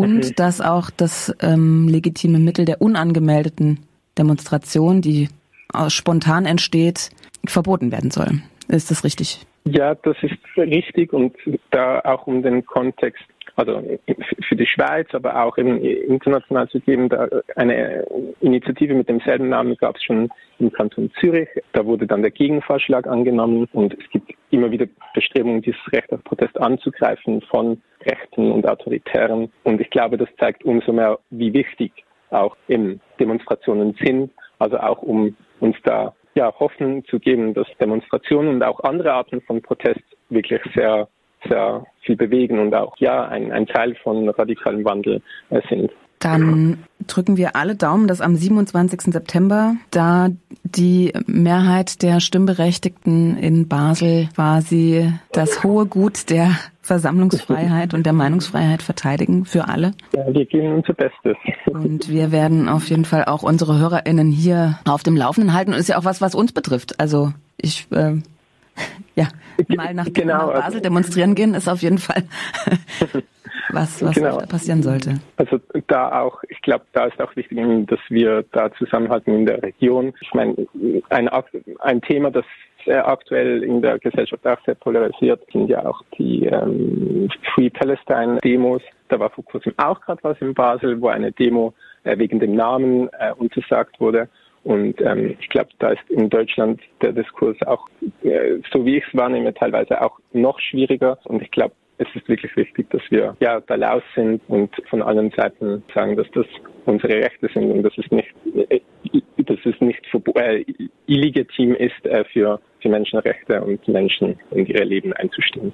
und dass auch das legitime Mittel der unangemeldeten Demonstration, die spontan entsteht, verboten werden soll. Ist das richtig? Ja, das ist richtig und da auch um den Kontext, also für die Schweiz, aber auch international zu geben, da eine Initiative mit demselben Namen gab es schon im Kanton Zürich. Da wurde dann der Gegenvorschlag angenommen und es gibt immer wieder Bestrebungen, dieses Recht auf Protest anzugreifen von Rechten und Autoritären. Und ich glaube, das zeigt umso mehr, wie wichtig auch Demonstrationen sind, also auch um uns da Hoffnung zu geben, dass Demonstrationen und auch andere Arten von Protest wirklich sehr, sehr viel bewegen und auch ein Teil von radikalem Wandel sind. Dann drücken wir alle Daumen, dass am 27. September da die Mehrheit der Stimmberechtigten in Basel quasi das hohe Gut der Versammlungsfreiheit und der Meinungsfreiheit verteidigen für alle. Ja, wir geben unser Bestes. Und wir werden auf jeden Fall auch unsere HörerInnen hier auf dem Laufenden halten. Und ist ja auch was uns betrifft. Also ich mal nach Basel demonstrieren gehen, ist auf jeden Fall was da passieren sollte. Also da auch, ich glaube, da ist auch wichtig, dass wir da zusammenhalten in der Region. Ich meine, ein Thema, das sehr aktuell in der Gesellschaft auch sehr polarisiert, sind ja auch die Free Palestine-Demos. Da war vor kurzem auch gerade was in Basel, wo eine Demo wegen dem Namen untersagt wurde. Und ich glaube, da ist in Deutschland der Diskurs auch, so wie ich es wahrnehme, teilweise auch noch schwieriger. Und ich glaube, es ist wirklich wichtig, dass wir da laut sind und von allen Seiten sagen, dass das unsere Rechte sind und dass es nicht illegitim ist, für Menschenrechte und Menschen in ihre Leben einzustehen.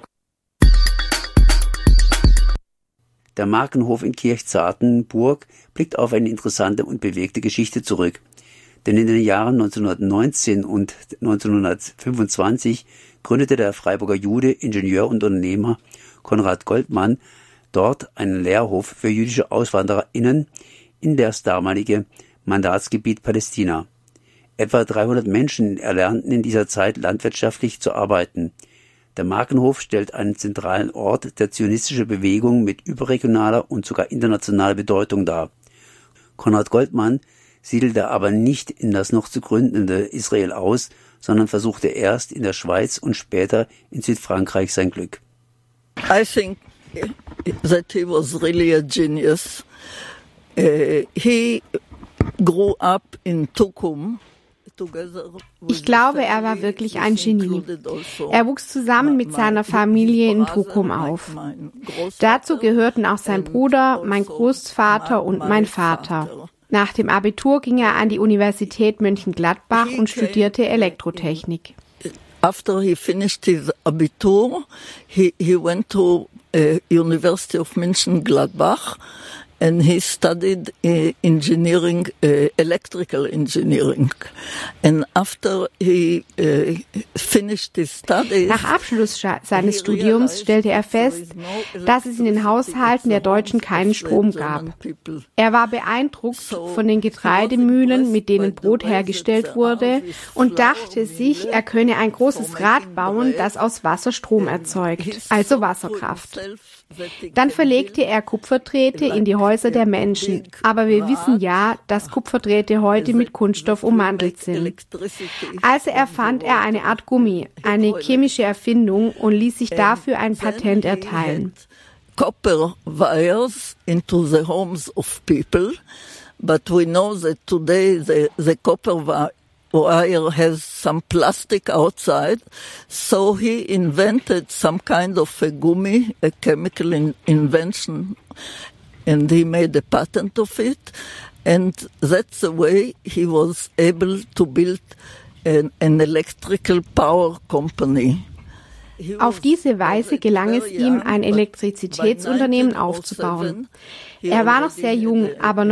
Der Markenhof in Kirchzartenburg blickt auf eine interessante und bewegte Geschichte zurück. Denn in den Jahren 1919 und 1925 gründete der Freiburger Jude, Ingenieur und Unternehmer Konrad Goldmann dort einen Lehrhof für jüdische AuswandererInnen in das damalige Mandatsgebiet Palästina. Etwa 300 Menschen erlernten in dieser Zeit landwirtschaftlich zu arbeiten. Der Markenhof stellt einen zentralen Ort der zionistischen Bewegung mit überregionaler und sogar internationaler Bedeutung dar. Konrad Goldmann siedelte aber nicht in das noch zu gründende Israel aus, sondern versuchte erst in der Schweiz und später in Südfrankreich sein Glück. I think that he was really a genius. He grew up in Tukum. Ich glaube, er war wirklich ein Genie. Er wuchs zusammen mit seiner Familie in Tukum auf. Dazu gehörten auch sein Bruder, mein Großvater und mein Vater. Nach dem Abitur ging er an die Universität Mönchengladbach und studierte Elektrotechnik. After he finished his Abitur, he went to University of Mönchengladbach and he studied engineering, electrical engineering. And after he finished his studies, nach Abschluss seines Studiums stellte er fest, dass es in den Haushalten der Deutschen keinen Strom gab. Er war beeindruckt von den Getreidemühlen, mit denen Brot hergestellt wurde, und dachte sich, er könne ein großes Rad bauen, das aus Wasser Strom erzeugt, also Wasserkraft. Dann verlegte er Kupferdrähte in die Häuser der Menschen. Aber wir wissen ja, dass Kupferdrähte heute mit Kunststoff ummantelt sind. Also erfand er eine Art Gummi, eine chemische Erfindung, und ließ sich dafür ein Patent erteilen. Copper wires into the homes of people, but we know that today the copper wire has some plastic outside, so he invented some kind of a gummi, a chemical invention, and he made a patent of it, and that's the way he was able to build an electrical power company. Auf diese Weise gelang es ihm, ein Elektrizitätsunternehmen aufzubauen. Er war noch sehr jung, aber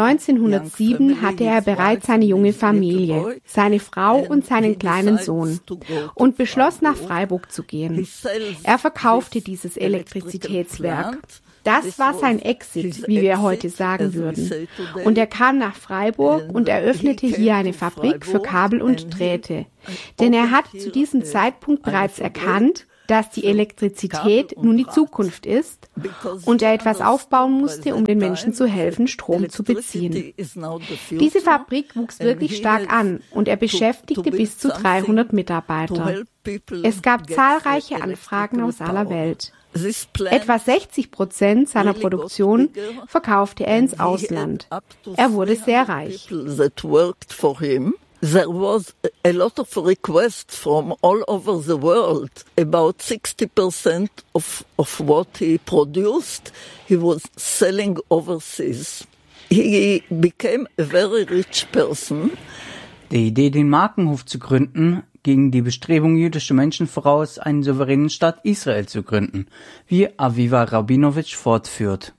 1907 hatte er bereits seine junge Familie, seine Frau und seinen kleinen Sohn, und beschloss, nach Freiburg zu gehen. Er verkaufte dieses Elektrizitätswerk. Das war sein Exit, wie wir heute sagen würden. Und er kam nach Freiburg und eröffnete hier eine Fabrik für Kabel und Drähte. Denn er hat zu diesem Zeitpunkt bereits erkannt, dass die Elektrizität nun die Zukunft ist und er etwas aufbauen musste, um den Menschen zu helfen, Strom zu beziehen. Diese Fabrik wuchs wirklich stark an und er beschäftigte bis zu 300 Mitarbeiter. Es gab zahlreiche Anfragen aus aller Welt. Etwa 60% seiner Produktion verkaufte er ins Ausland. Er wurde sehr reich. There was a lot of requests from all over the world. About 60% of what he produced, he was selling overseas. He became a very rich person. Der Idee, den Markenhof zu gründen, ging die Bestrebung jüdischer Menschen voraus, einen souveränen Staat Israel zu gründen, wie Aviva Rabinowitsch fortführt.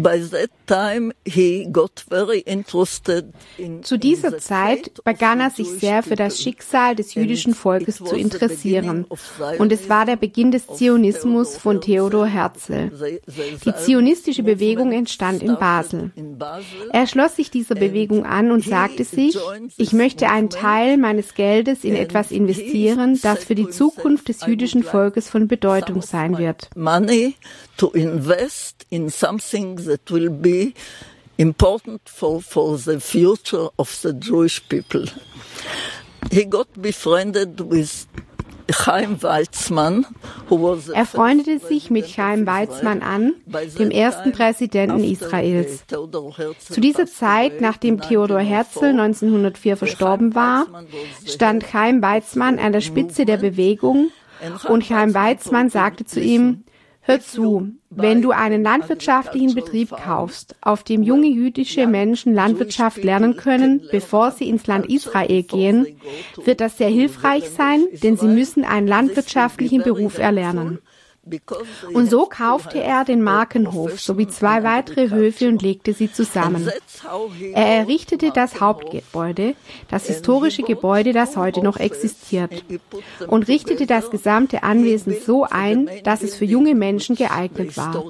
Zu dieser Zeit begann er sich sehr für das Schicksal des jüdischen Volkes zu interessieren. Und es war der Beginn des Zionismus von Theodor Herzl. Die zionistische Bewegung entstand in Basel. Er schloss sich dieser Bewegung an und sagte sich, ich möchte einen Teil meines Geldes in etwas investieren, das für die Zukunft des jüdischen Volkes von Bedeutung sein wird. To invest in something that will be important for the future of the Jewish people. He got befriended with Chaim Weizmann, who was er freundete sich mit Chaim Weizmann an, dem ersten Präsidenten Israels. Zu dieser Zeit, nachdem Theodor Herzl 1904 verstorben war, stand Chaim Weizmann an der Spitze der Bewegung und Chaim Weizmann sagte zu ihm, hör zu, wenn du einen landwirtschaftlichen Betrieb kaufst, auf dem junge jüdische Menschen Landwirtschaft lernen können, bevor sie ins Land Israel gehen, wird das sehr hilfreich sein, denn sie müssen einen landwirtschaftlichen Beruf erlernen. Und so kaufte er den Markenhof sowie 2 weitere Höfe und legte sie zusammen. Er errichtete das Hauptgebäude, das historische Gebäude, das heute noch existiert, und richtete das gesamte Anwesen so ein, dass es für junge Menschen geeignet war.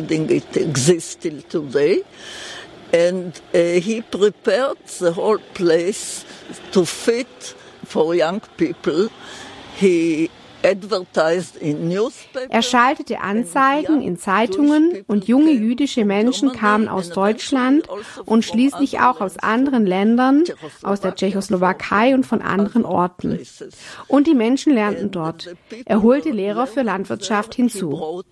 And he prepared the whole place to fit for young people. Er schaltete Anzeigen in Zeitungen und junge jüdische Menschen kamen aus Deutschland und schließlich auch aus anderen Ländern, aus der Tschechoslowakei und von anderen Orten. Und die Menschen lernten dort. Er holte Lehrer für Landwirtschaft hinzu.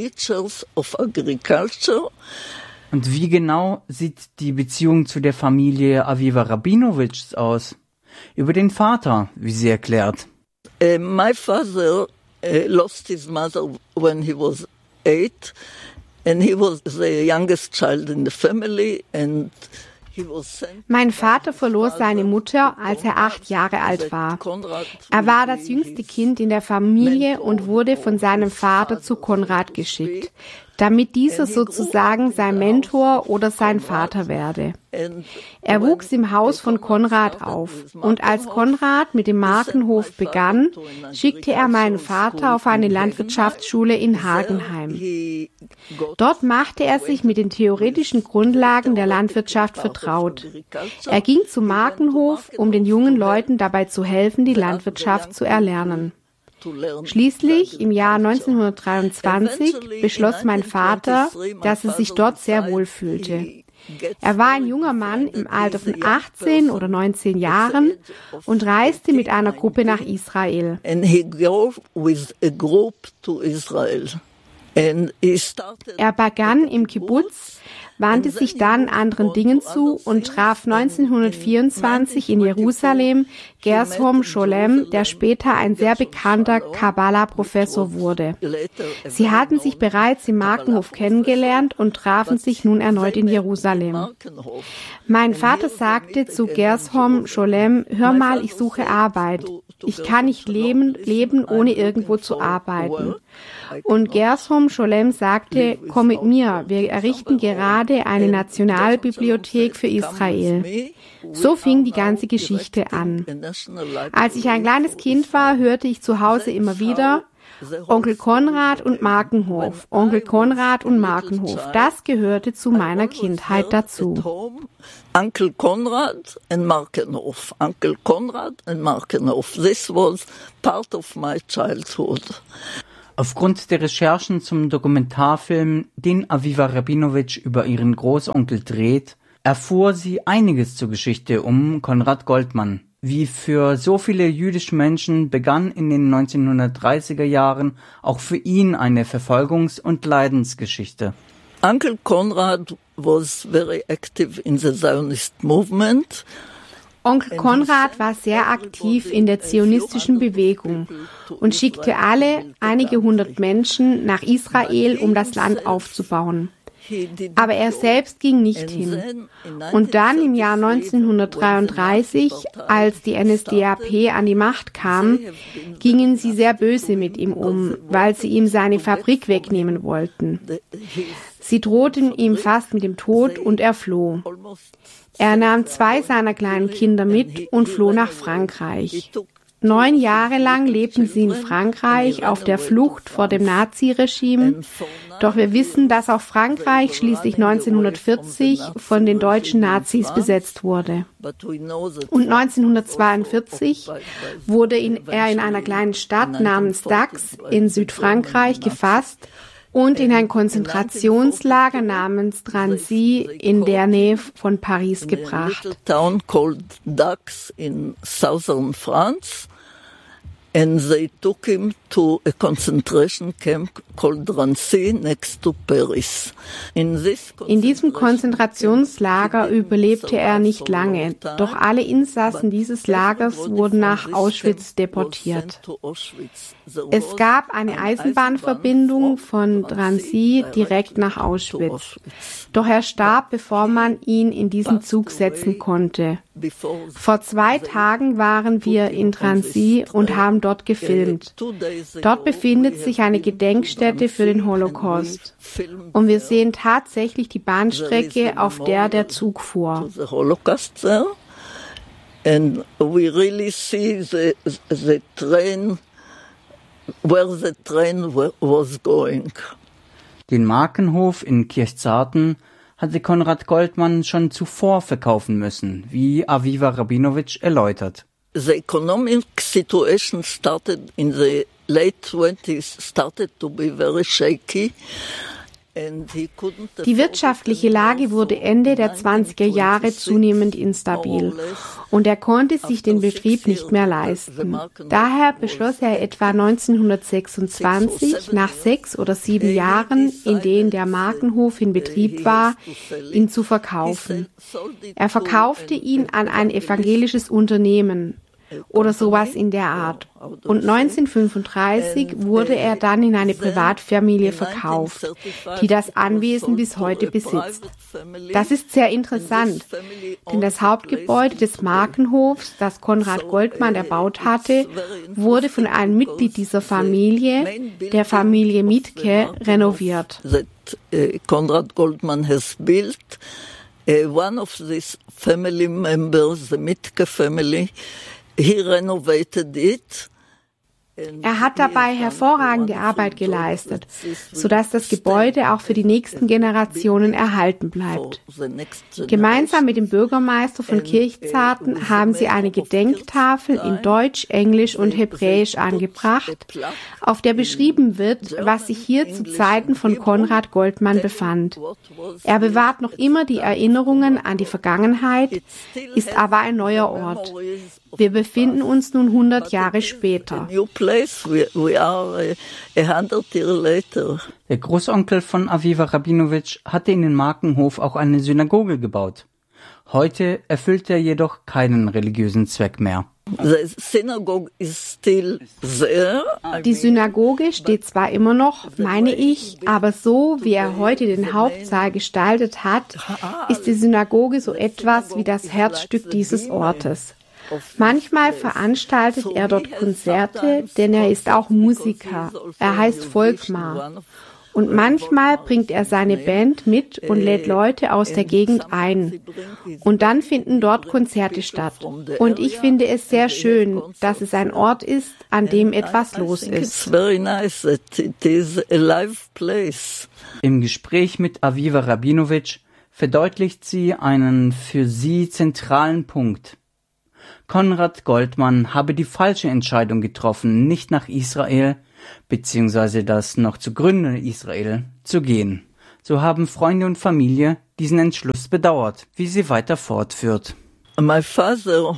Und wie genau sieht die Beziehung zu der Familie Aviva Rabinowitschs aus? Über den Vater, wie sie erklärt. My father lost his mother when he was 8, and he was the youngest child in the family, and mein Vater verlor seine Mutter, als er 8 Jahre alt war. Er war das jüngste Kind in der Familie und wurde von seinem Vater zu Konrad geschickt, damit dieser sozusagen sein Mentor oder sein Vater werde. Er wuchs im Haus von Konrad auf und als Konrad mit dem Markenhof begann, schickte er meinen Vater auf eine Landwirtschaftsschule in Hagenheim. Dort machte er sich mit den theoretischen Grundlagen der Landwirtschaft vertraut. Er ging zum Markenhof, um den jungen Leuten dabei zu helfen, die Landwirtschaft zu erlernen. Schließlich, im Jahr 1923, beschloss mein Vater, dass er sich dort sehr wohl fühlte. Er war ein junger Mann im Alter von 18 oder 19 Jahren und reiste mit einer Gruppe nach Israel. Er begann im Kibbutz, wandte sich dann anderen Dingen zu und traf 1924 in Jerusalem Gershom Scholem, der später ein sehr bekannter Kabbalah-Professor wurde. Sie hatten sich bereits im Markenhof kennengelernt und trafen sich nun erneut in Jerusalem. Mein Vater sagte zu Gershom Scholem, hör mal, ich suche Arbeit. Ich kann nicht leben, ohne irgendwo zu arbeiten. Und Gershom Scholem sagte, komm mit mir, wir errichten gerade eine Nationalbibliothek für Israel. So fing die ganze Geschichte an. Als ich ein kleines Kind war, hörte ich zu Hause immer wieder, Onkel Konrad und Markenhof, Onkel Konrad und Markenhof. Das gehörte zu meiner Kindheit dazu. Uncle Konrad and Markenhof, Uncle Konrad and Markenhof. This was part of my childhood. Aufgrund der Recherchen zum Dokumentarfilm, den Aviva Rabinowitsch über ihren Großonkel dreht, erfuhr sie einiges zur Geschichte um Konrad Goldmann. Wie für so viele jüdische Menschen begann in den 1930er Jahren auch für ihn eine Verfolgungs- und Leidensgeschichte. Uncle Konrad was very active in the Zionist movement. Onkel Konrad war sehr aktiv in der zionistischen Bewegung und schickte einige hundert Menschen nach Israel, um das Land aufzubauen. Aber er selbst ging nicht hin. Und dann im Jahr 1933, als die NSDAP an die Macht kam, gingen sie sehr böse mit ihm um, weil sie ihm seine Fabrik wegnehmen wollten. Sie drohten ihm fast mit dem Tod und er floh. Er nahm 2 seiner kleinen Kinder mit und floh nach Frankreich. 9 Jahre lang lebten sie in Frankreich auf der Flucht vor dem Naziregime. Doch wir wissen, dass auch Frankreich schließlich 1940 von den deutschen Nazis besetzt wurde. Und 1942 wurde er in einer kleinen Stadt namens Dax in Südfrankreich gefasst und in ein Konzentrationslager namens Drancy in der Nähe von Paris gebracht. Town called Dax in southern France. And they took him to a concentration camp called Drancy next to Paris. In diesem Konzentrationslager überlebte er nicht lange, doch alle Insassen dieses Lagers wurden nach Auschwitz deportiert. Es gab eine Eisenbahnverbindung von Drancy direkt nach Auschwitz. Doch er starb, bevor man ihn in diesen Zug setzen konnte. Vor 2 Tagen waren wir in Drancy und haben dort gefilmt. Dort befindet sich eine Gedenkstätte für den Holocaust. Und wir sehen tatsächlich die Bahnstrecke, auf der Zug fuhr. And we really see the train, where the train was going. Den Markenhof in Kirchzarten hatte Konrad Goldmann schon zuvor verkaufen müssen, wie Aviva Rabinowitsch erläutert. The economic situation started in the late 20s, started to be very shaky. Die wirtschaftliche Lage wurde Ende der 20er Jahre zunehmend instabil und er konnte sich den Betrieb nicht mehr leisten. Daher beschloss er etwa 1926, nach 6 oder 7 Jahren, in denen der Markenhof in Betrieb war, ihn zu verkaufen. Er verkaufte ihn an ein evangelisches Unternehmen oder sowas in der Art. Und 1935 wurde er dann in eine Privatfamilie verkauft, die das Anwesen bis heute besitzt. Das ist sehr interessant, denn das Hauptgebäude des Markenhofs, das Konrad Goldmann erbaut hatte, wurde von einem Mitglied dieser Familie, der Familie Mietke, renoviert. Konrad Goldmann has built. One of these family members, the Mietke family, he renovated it. Er hat dabei hervorragende Arbeit geleistet, sodass das Gebäude auch für die nächsten Generationen erhalten bleibt. Gemeinsam mit dem Bürgermeister von Kirchzarten haben sie eine Gedenktafel in Deutsch, Englisch und Hebräisch angebracht, auf der beschrieben wird, was sich hier zu Zeiten von Konrad Goldmann befand. Er bewahrt noch immer die Erinnerungen an die Vergangenheit, ist aber ein neuer Ort. Wir befinden uns nun 100 Jahre später. Der Großonkel von Aviva Rabinowitsch hatte in den Markenhof auch eine Synagoge gebaut. Heute erfüllt er jedoch keinen religiösen Zweck mehr. Die Synagoge steht zwar immer noch, meine ich, aber so wie er heute den Hauptsaal gestaltet hat, ist die Synagoge so etwas wie das Herzstück dieses Ortes. Manchmal veranstaltet er dort Konzerte, denn er ist auch Musiker. Er heißt Volkmar. Und manchmal bringt er seine Band mit und lädt Leute aus der Gegend ein. Und dann finden dort Konzerte statt. Und ich finde es sehr schön, dass es ein Ort ist, an dem etwas los ist. Im Gespräch mit Aviva Rabinowitsch verdeutlicht sie einen für sie zentralen Punkt. Konrad Goldmann habe die falsche Entscheidung getroffen, nicht nach Israel, bzw. das noch zu gründende Israel, zu gehen. So haben Freunde und Familie diesen Entschluss bedauert, wie sie weiter fortführt. Mein Vater,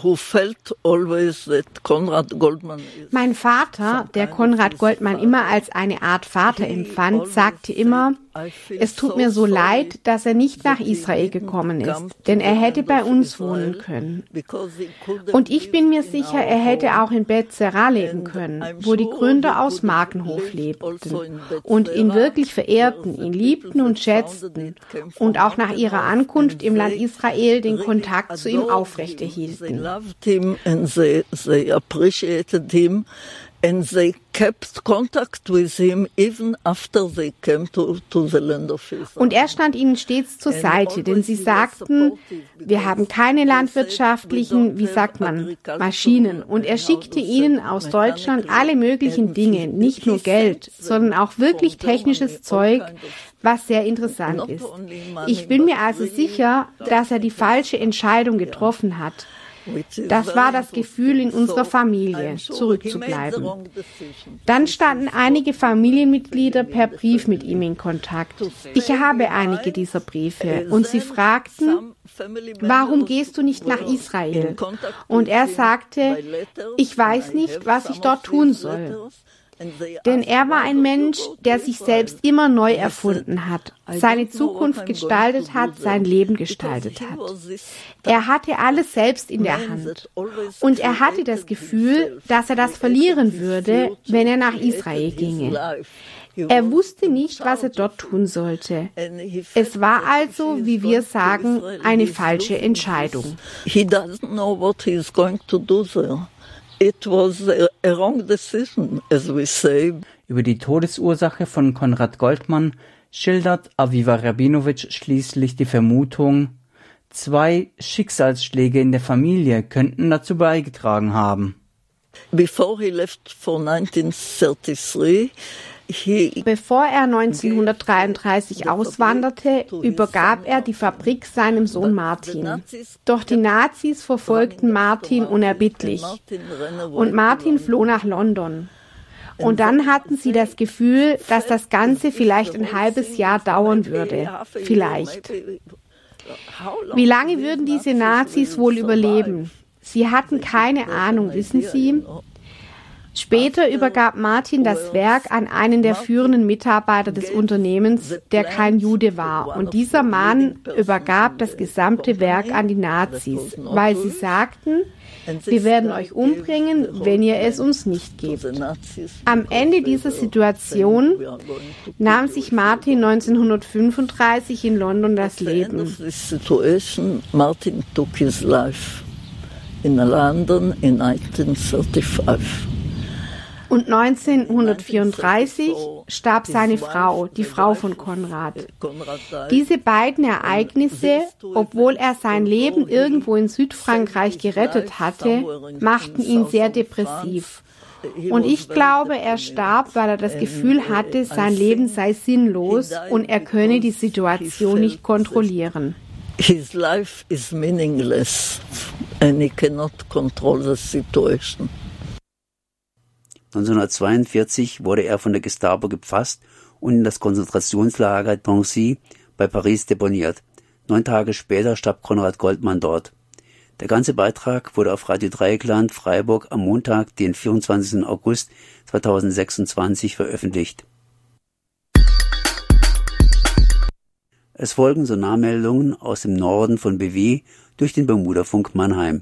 der Konrad Goldmann immer als eine Art Vater empfand, sagte immer, es tut mir so leid, dass er nicht nach Israel gekommen ist, denn er hätte bei uns wohnen können. Und ich bin mir sicher, er hätte auch in Bet Zerah leben können, wo die Gründer aus Markenhof lebten und ihn wirklich verehrten, ihn liebten und schätzten und auch nach ihrer Ankunft im Land Israel den Kontakt zu ihm aufrechterhielten. And they kept contact with him even after they came to the land of Israel. Und er stand ihnen stets zur Seite, denn sie sagten, wir haben keine landwirtschaftlichen, Maschinen. Und er schickte ihnen aus Deutschland alle möglichen Dinge, nicht nur Geld, sondern auch wirklich technisches Zeug, was sehr interessant ist. Ich bin mir also sicher, dass er die falsche Entscheidung getroffen hat. Das war das Gefühl in unserer Familie, zurückzubleiben. Dann standen einige Familienmitglieder per Brief mit ihm in Kontakt. Ich habe einige dieser Briefe und sie fragten, warum gehst du nicht nach Israel? Und er sagte, ich weiß nicht, was ich dort tun soll. Denn er war ein Mensch, der sich selbst immer neu erfunden hat, seine Zukunft gestaltet hat, sein Leben gestaltet hat. Er hatte alles selbst in der Hand. Und er hatte das Gefühl, dass er das verlieren würde, wenn er nach Israel ginge. Er wusste nicht, was er dort tun sollte. Es war also, wie wir sagen, eine falsche Entscheidung. He doesn't know what he's going to do there. It was a wrong decision, as we say. Über die Todesursache von Konrad Goldmann schildert Aviva Rabinowitsch schließlich die Vermutung, 2 Schicksalsschläge in der Familie könnten dazu beigetragen haben. Before he left for 1933, Bevor er 1933 auswanderte, übergab er die Fabrik seinem Sohn Martin. Doch die Nazis verfolgten Martin unerbittlich. Und Martin floh nach London. Und dann hatten sie das Gefühl, dass das Ganze vielleicht ein halbes Jahr dauern würde. Vielleicht. Wie lange würden diese Nazis wohl überleben? Sie hatten keine Ahnung, wissen Sie? Später übergab Martin das Werk an einen der führenden Mitarbeiter des Unternehmens, der kein Jude war. Und dieser Mann übergab das gesamte Werk an die Nazis, weil sie sagten, wir werden euch umbringen, wenn ihr es uns nicht gebt. Am Ende dieser Situation nahm sich Martin 1935 in London das Leben. Martin took his life in London in 1935. Und 1934 starb seine Frau, die Frau von Konrad. Diese beiden Ereignisse, obwohl er sein Leben irgendwo in Südfrankreich gerettet hatte, machten ihn sehr depressiv. Und ich glaube, er starb, weil er das Gefühl hatte, sein Leben sei sinnlos und er könne die Situation nicht kontrollieren. His life is meaningless and he cannot control the situation. 1942 wurde er von der Gestapo gefasst und in das Konzentrationslager Drancy bei Paris deponiert. 9 Tage später starb Konrad Goldmann dort. Der ganze Beitrag wurde auf Radio Dreieckland Freiburg am Montag, den 24. August 2026 veröffentlicht. Es folgen Sonarmeldungen aus dem Norden von BW durch den Bermuda-Funk Mannheim.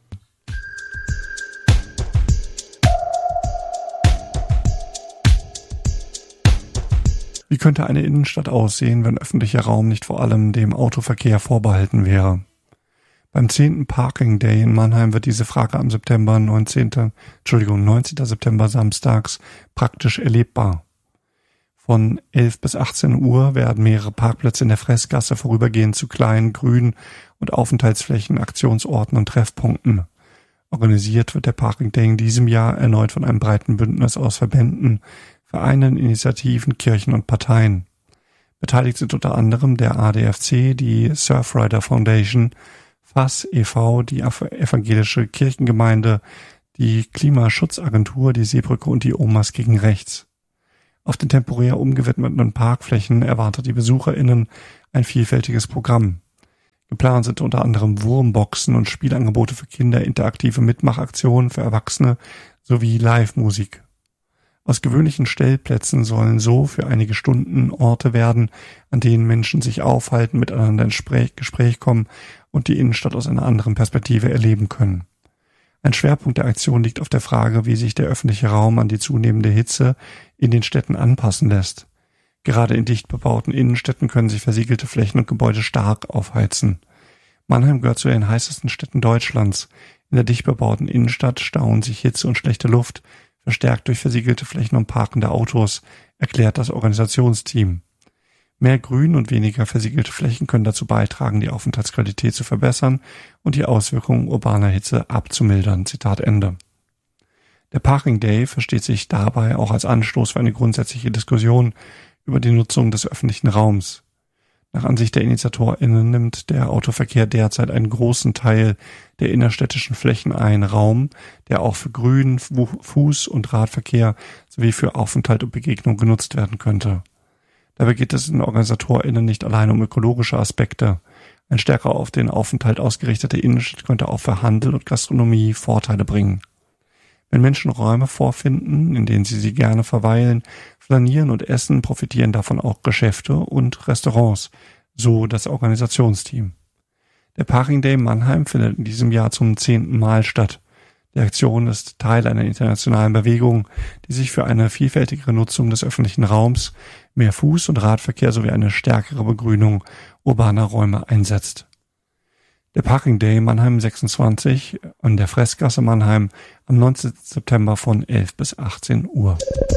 Wie könnte eine Innenstadt aussehen, wenn öffentlicher Raum nicht vor allem dem Autoverkehr vorbehalten wäre? Beim 10. Parking Day in Mannheim wird diese Frage am 19. September samstags praktisch erlebbar. Von 11 bis 18 Uhr werden mehrere Parkplätze in der Fressgasse vorübergehend zu kleinen, grünen und Aufenthaltsflächen, Aktionsorten und Treffpunkten. Organisiert wird der Parking Day in diesem Jahr erneut von einem breiten Bündnis aus Verbänden, Vereinen, Initiativen, Kirchen und Parteien. Beteiligt sind unter anderem der ADFC, die Surfrider Foundation, FAS e.V., die evangelische Kirchengemeinde, die Klimaschutzagentur, die Seebrücke und die Omas gegen Rechts. Auf den temporär umgewidmeten Parkflächen erwartet die BesucherInnen ein vielfältiges Programm. Geplant sind unter anderem Wurmboxen und Spielangebote für Kinder, interaktive Mitmachaktionen für Erwachsene sowie Live-Musik. Aus gewöhnlichen Stellplätzen sollen so für einige Stunden Orte werden, an denen Menschen sich aufhalten, miteinander ins Gespräch kommen und die Innenstadt aus einer anderen Perspektive erleben können. Ein Schwerpunkt der Aktion liegt auf der Frage, wie sich der öffentliche Raum an die zunehmende Hitze in den Städten anpassen lässt. Gerade in dicht bebauten Innenstädten können sich versiegelte Flächen und Gebäude stark aufheizen. Mannheim gehört zu den heißesten Städten Deutschlands. In der dicht bebauten Innenstadt stauen sich Hitze und schlechte Luft, verstärkt durch versiegelte Flächen und parkende Autos, erklärt das Organisationsteam. Mehr Grün und weniger versiegelte Flächen können dazu beitragen, die Aufenthaltsqualität zu verbessern und die Auswirkungen urbaner Hitze abzumildern. Zitat Ende. Der Parking Day versteht sich dabei auch als Anstoß für eine grundsätzliche Diskussion über die Nutzung des öffentlichen Raums. Nach Ansicht der InitiatorInnen nimmt der Autoverkehr derzeit einen großen Teil der innerstädtischen Flächen ein, Raum, der auch für Grün-, Fuß- und Radverkehr sowie für Aufenthalt und Begegnung genutzt werden könnte. Dabei geht es den OrganisatorInnen nicht allein um ökologische Aspekte. Ein stärker auf den Aufenthalt ausgerichtete Innenstadt könnte auch für Handel und Gastronomie Vorteile bringen. Wenn Menschen Räume vorfinden, in denen sie gerne verweilen, flanieren und essen, profitieren davon auch Geschäfte und Restaurants, so das Organisationsteam. Der Parking Day Mannheim findet in diesem Jahr zum 10. Mal statt. Die Aktion ist Teil einer internationalen Bewegung, die sich für eine vielfältigere Nutzung des öffentlichen Raums, mehr Fuß- und Radverkehr sowie eine stärkere Begrünung urbaner Räume einsetzt. Der Parking Day Mannheim 26 an der Fressgasse Mannheim am 19. September von 11 bis 18 Uhr.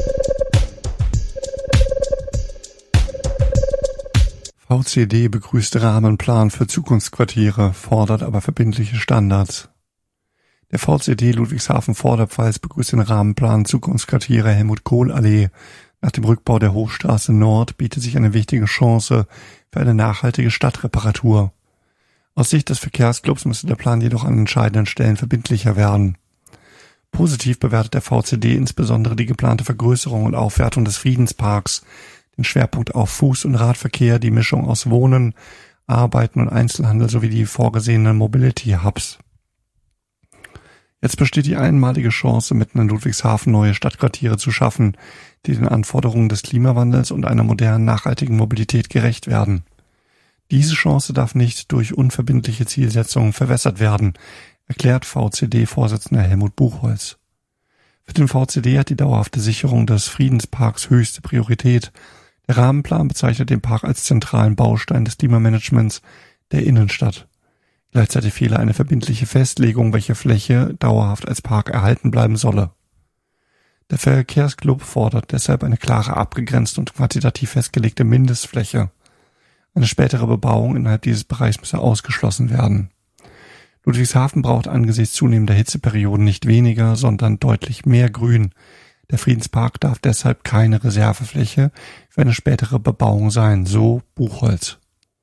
VCD begrüßt Rahmenplan für Zukunftsquartiere, fordert aber verbindliche Standards. Der VCD Ludwigshafen-Vorderpfalz begrüßt den Rahmenplan Zukunftsquartiere Helmut-Kohl-Allee. Nach dem Rückbau der Hochstraße Nord bietet sich eine wichtige Chance für eine nachhaltige Stadtreparatur. Aus Sicht des Verkehrsclubs müsste der Plan jedoch an entscheidenden Stellen verbindlicher werden. Positiv bewertet der VCD insbesondere die geplante Vergrößerung und Aufwertung des Friedensparks, den Schwerpunkt auf Fuß- und Radverkehr, die Mischung aus Wohnen, Arbeiten und Einzelhandel sowie die vorgesehenen Mobility-Hubs. Jetzt besteht die einmalige Chance, mitten in Ludwigshafen neue Stadtquartiere zu schaffen, die den Anforderungen des Klimawandels und einer modernen, nachhaltigen Mobilität gerecht werden. Diese Chance darf nicht durch unverbindliche Zielsetzungen verwässert werden, erklärt VCD-Vorsitzender Helmut Buchholz. Für den VCD hat die dauerhafte Sicherung des Friedensparks höchste Priorität. Der Rahmenplan bezeichnet den Park als zentralen Baustein des Klimamanagements der Innenstadt. Gleichzeitig fehle eine verbindliche Festlegung, welche Fläche dauerhaft als Park erhalten bleiben solle. Der Verkehrsclub fordert deshalb eine klare, abgegrenzte und quantitativ festgelegte Mindestfläche. Eine spätere Bebauung innerhalb dieses Bereichs müsse ausgeschlossen werden. Ludwigshafen braucht angesichts zunehmender Hitzeperioden nicht weniger, sondern deutlich mehr Grün. Der Friedenspark darf deshalb keine Reservefläche für eine spätere Bebauung sein, so Buchholz.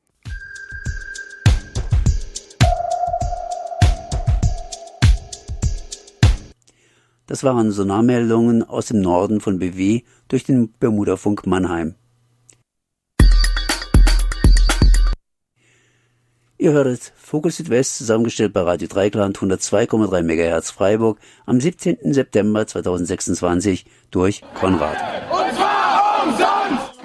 Das waren Sonarmeldungen aus dem Norden von BW durch den Bermudafunk Mannheim. Ihr hörtet Fokus Südwest, zusammengestellt bei Radio Dreikland 102,3 MHz Freiburg am 17. September 2026 durch Konrad. Und zwar umsonst!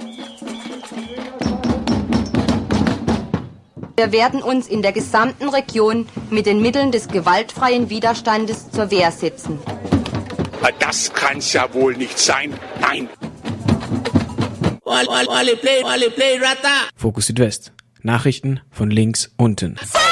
Wir werden uns in der gesamten Region mit den Mitteln des gewaltfreien Widerstandes zur Wehr setzen. Das kann's ja wohl nicht sein. Nein! Fokus Südwest. Nachrichten von links unten.